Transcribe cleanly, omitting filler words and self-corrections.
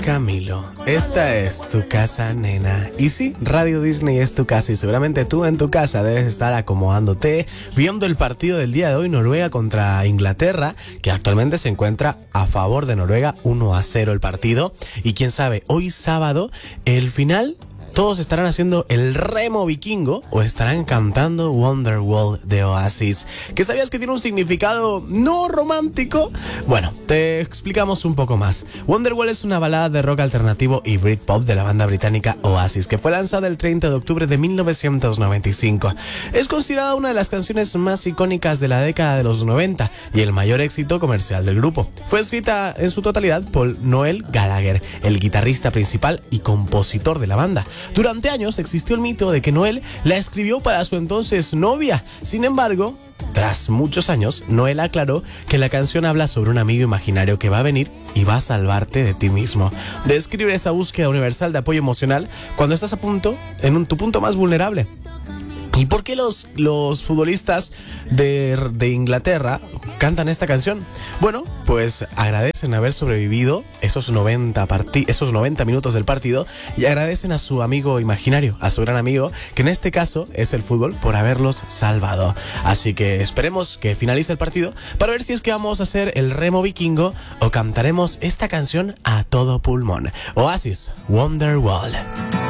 Camilo, esta es tu casa, nena. Y sí, Radio Disney es tu casa y seguramente tú en tu casa debes estar acomodándote, viendo el partido del día de hoy, Noruega contra Inglaterra, que actualmente se encuentra a favor de Noruega, 1-0 el partido. Y quién sabe, hoy sábado, el final, todos estarán haciendo el remo vikingo o estarán cantando Wonderwall de Oasis. ¿Que sabías que tiene un significado no romántico? Bueno, te explicamos un poco más. Wonderwall es una balada de rock alternativo y Britpop de la banda británica Oasis, que fue lanzada el 30 de octubre de 1995. Es considerada una de las canciones más icónicas de la década de los 90 y el mayor éxito comercial del grupo. Fue escrita en su totalidad por Noel Gallagher, el guitarrista principal y compositor de la banda. Durante años existió el mito de que Noel la escribió para su entonces novia. Sin embargo, tras muchos años, Noel aclaró que la canción habla sobre un amigo imaginario que va a venir y va a salvarte de ti mismo. Describe esa búsqueda universal de apoyo emocional cuando estás a punto, tu punto más vulnerable. ¿Y por qué los futbolistas de Inglaterra cantan esta canción? Bueno, pues agradecen haber sobrevivido esos 90 minutos del partido y agradecen a su amigo imaginario, a su gran amigo, que en este caso es el fútbol, por haberlos salvado. Así que esperemos que finalice el partido para ver si es que vamos a hacer el remo vikingo o cantaremos esta canción a todo pulmón. Oasis, Wonderwall.